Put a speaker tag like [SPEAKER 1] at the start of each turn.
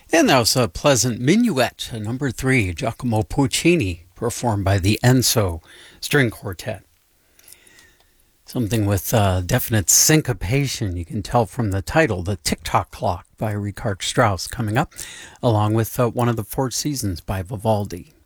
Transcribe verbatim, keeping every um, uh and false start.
[SPEAKER 1] And that was a pleasant minuet, number three, Giacomo Puccini, performed by the Enso String Quartet. Something with uh, definite syncopation, you can tell from the title, The Tick-Tock Clock by Richard Strauss coming up, along with uh, one of the Four Seasons by Vivaldi.